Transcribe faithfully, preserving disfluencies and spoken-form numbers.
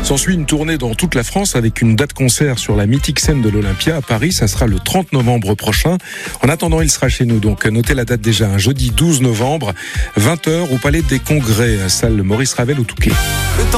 S'ensuit une tournée dans toute la France avec une date concert sur la mythique scène de l'Olympia à Paris. Ça sera le trente novembre prochain. En attendant, il sera chez nous. Donc, notez la date déjà, un jeudi douze novembre, vingt heures au Palais des Congrès, salle Maurice Ravel au Touquet.